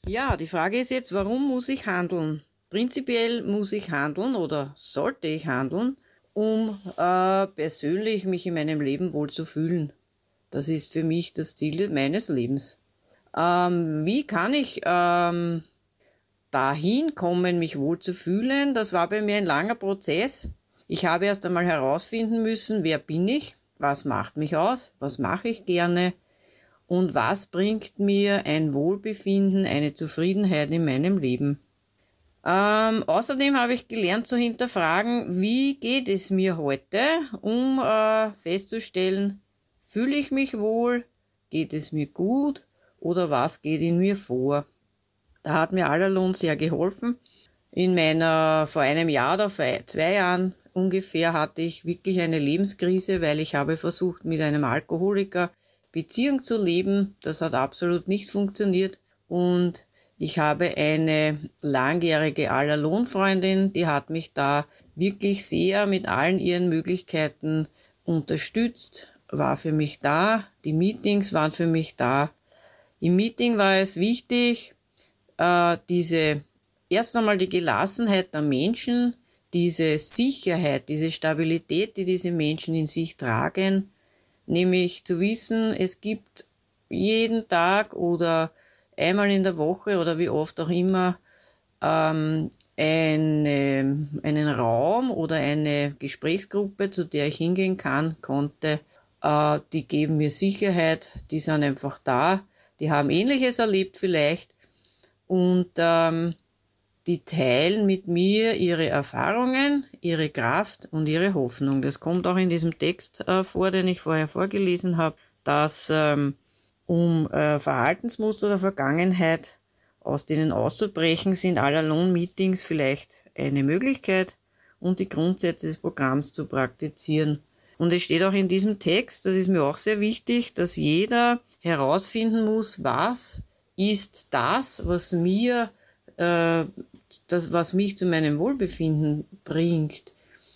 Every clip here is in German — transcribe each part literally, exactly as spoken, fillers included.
Ja, die Frage ist jetzt, warum muss ich handeln? Prinzipiell muss ich handeln oder sollte ich handeln, um äh, persönlich mich in meinem Leben wohl zu fühlen. Das ist für mich das Ziel meines Lebens. Ähm, wie kann ich ähm, dahin kommen, mich wohl zu fühlen? Das war bei mir ein langer Prozess. Ich habe erst einmal herausfinden müssen, wer bin ich, was macht mich aus, was mache ich gerne und was bringt mir ein Wohlbefinden, eine Zufriedenheit in meinem Leben. Ähm, außerdem habe ich gelernt zu hinterfragen, wie geht es mir heute, um äh, festzustellen, fühle ich mich wohl, geht es mir gut oder was geht in mir vor. Da hat mir Alalon sehr geholfen. In meiner, vor einem Jahr oder vor zwei Jahren ungefähr hatte ich wirklich eine Lebenskrise, weil ich habe versucht, mit einem Alkoholiker Beziehung zu leben. Das hat absolut nicht funktioniert. Und ich habe eine langjährige Alalon-Freundin, die hat mich da wirklich sehr mit allen ihren Möglichkeiten unterstützt, war für mich da. Die Meetings waren für mich da. Im Meeting war es wichtig, äh, diese, erst einmal die Gelassenheit der Menschen, diese Sicherheit, diese Stabilität, die diese Menschen in sich tragen, nämlich zu wissen, es gibt jeden Tag oder einmal in der Woche oder wie oft auch immer ähm, eine, einen Raum oder eine Gesprächsgruppe, zu der ich hingehen kann, konnte, äh, die geben mir Sicherheit, die sind einfach da, die haben Ähnliches erlebt vielleicht und ähm, die teilen mit mir ihre Erfahrungen, ihre Kraft und ihre Hoffnung. Das kommt auch in diesem Text äh, vor, den ich vorher vorgelesen habe, dass ähm, um äh, Verhaltensmuster der Vergangenheit, aus denen auszubrechen, sind All-Alone-Meetings vielleicht eine Möglichkeit und die Grundsätze des Programms zu praktizieren. Und es steht auch in diesem Text, das ist mir auch sehr wichtig, dass jeder herausfinden muss, was ist das, was mir, äh, das, was mich zu meinem Wohlbefinden bringt.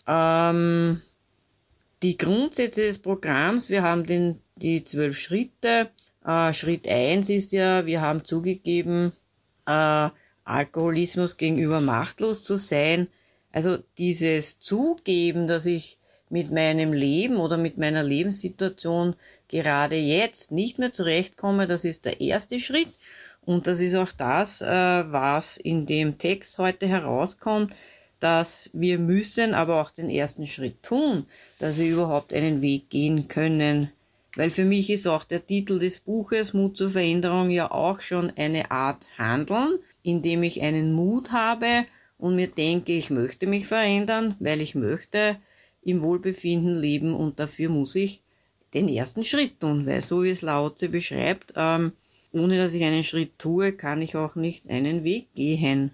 Ähm, die Grundsätze des Programms, wir haben den, die zwölf Schritte. Äh, Schritt eins ist ja, wir haben zugegeben, äh, Alkoholismus gegenüber machtlos zu sein. Also dieses Zugeben, dass ich mit meinem Leben oder mit meiner Lebenssituation gerade jetzt nicht mehr zurechtkomme, das ist der erste Schritt. Und das ist auch das, äh, was in dem Text heute herauskommt, dass wir müssen aber auch den ersten Schritt tun, dass wir überhaupt einen Weg gehen können. Weil für mich ist auch der Titel des Buches Mut zur Veränderung ja auch schon eine Art Handeln, indem ich einen Mut habe und mir denke, ich möchte mich verändern, weil ich möchte im Wohlbefinden leben und dafür muss ich den ersten Schritt tun, weil so wie es Lao Tse beschreibt, ähm, ohne dass ich einen Schritt tue, kann ich auch nicht einen Weg gehen.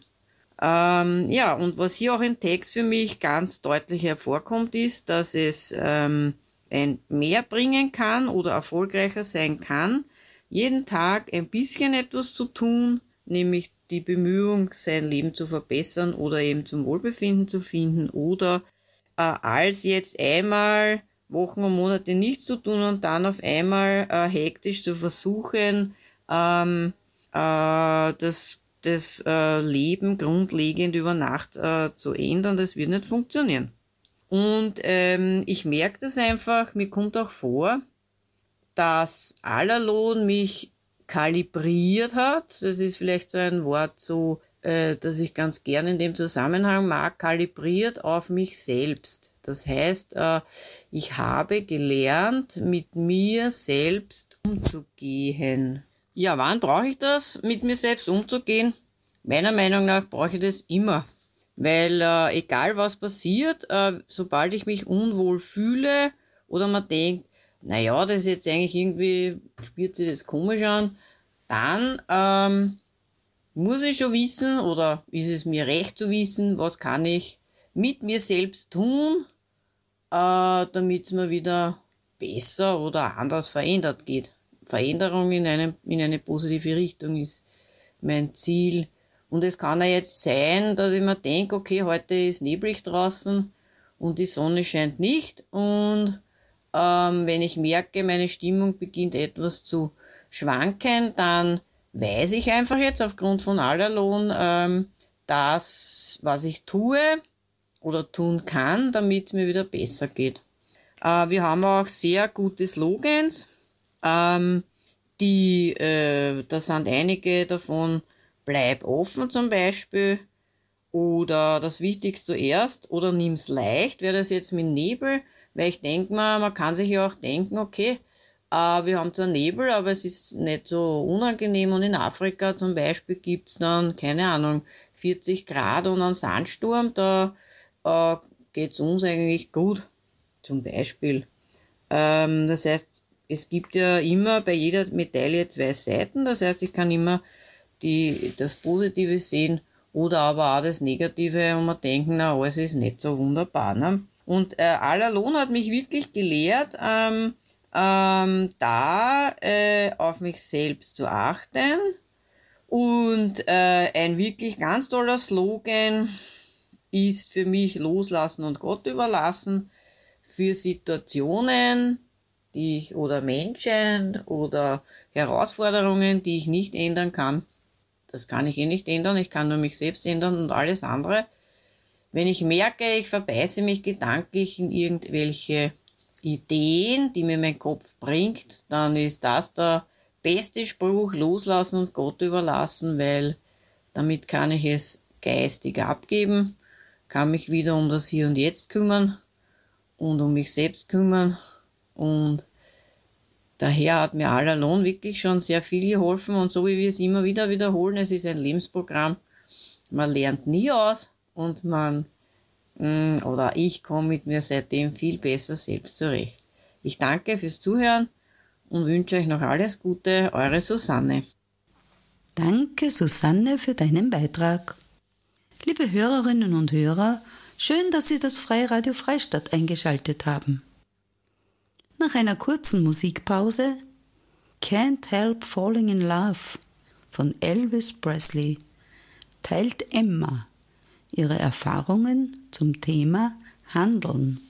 Ähm, ja, und was hier auch im Text für mich ganz deutlich hervorkommt, ist, dass es ähm, ein mehr bringen kann oder erfolgreicher sein kann, jeden Tag ein bisschen etwas zu tun, nämlich die Bemühung, sein Leben zu verbessern oder eben zum Wohlbefinden zu finden oder äh, als jetzt einmal Wochen und Monate nichts zu tun und dann auf einmal äh, hektisch zu versuchen, ähm, äh, das, das äh, Leben grundlegend über Nacht äh, zu ändern, das wird nicht funktionieren. Und ähm, ich merke das einfach, mir kommt auch vor, dass Alalon mich kalibriert hat. Das ist vielleicht so ein Wort, so, äh, das ich ganz gerne in dem Zusammenhang mag, kalibriert auf mich selbst. Das heißt, äh, ich habe gelernt, mit mir selbst umzugehen. Ja, wann brauche ich das, mit mir selbst umzugehen? Meiner Meinung nach brauche ich das immer. Weil äh, egal was passiert, äh, sobald ich mich unwohl fühle oder man denkt, naja, das ist jetzt eigentlich irgendwie, spürt sich das komisch an, dann ähm, muss ich schon wissen oder ist es mir recht zu wissen, was kann ich mit mir selbst tun, äh, damit es mir wieder besser oder anders verändert geht. Veränderung in, einem, in eine positive Richtung ist mein Ziel. Und es kann ja jetzt sein, dass ich mir denke, okay, heute ist neblig draußen und die Sonne scheint nicht. Und ähm, wenn ich merke, meine Stimmung beginnt etwas zu schwanken, dann weiß ich einfach jetzt aufgrund von All-Alone, ähm, das, was ich tue oder tun kann, damit es mir wieder besser geht. Äh, wir haben auch sehr gute Slogans, ähm, die, äh, da sind einige davon, bleib offen zum Beispiel, oder das Wichtigste zuerst, oder nimm's leicht, wäre das jetzt mit Nebel, weil ich denke mal, man kann sich ja auch denken, okay, äh, wir haben zwar Nebel, aber es ist nicht so unangenehm, und in Afrika zum Beispiel gibt's dann, keine Ahnung, vierzig Grad und einen Sandsturm, da äh, geht's uns eigentlich gut, zum Beispiel. Ähm, das heißt, es gibt ja immer bei jeder Medaille zwei Seiten, das heißt, ich kann immer die, das Positive sehen oder aber auch das Negative und man denken, na, alles ist nicht so wunderbar. Ne? Und äh, All-Alone hat mich wirklich gelehrt, ähm, ähm, da äh, auf mich selbst zu achten. Und äh, ein wirklich ganz toller Slogan ist für mich loslassen und Gott überlassen. Für Situationen, die ich oder Menschen oder Herausforderungen, die ich nicht ändern kann. Das kann ich eh nicht ändern, ich kann nur mich selbst ändern und alles andere. Wenn ich merke, ich verbeiße mich gedanklich in irgendwelche Ideen, die mir mein Kopf bringt, dann ist das der beste Spruch, loslassen und Gott überlassen, weil damit kann ich es geistig abgeben, kann mich wieder um das Hier und Jetzt kümmern und um mich selbst kümmern, und daher hat mir All-Alone wirklich schon sehr viel geholfen, und so wie wir es immer wieder wiederholen, es ist ein Lebensprogramm, man lernt nie aus und man, mh, oder ich komme mit mir seitdem viel besser selbst zurecht. Ich danke fürs Zuhören und wünsche euch noch alles Gute, eure Susanne. Danke, Susanne, für deinen Beitrag. Liebe Hörerinnen und Hörer, schön, dass Sie das Freiradio Freistadt eingeschaltet haben. Nach einer kurzen Musikpause Can't Help Falling in Love von Elvis Presley teilt Emma ihre Erfahrungen zum Thema Handeln.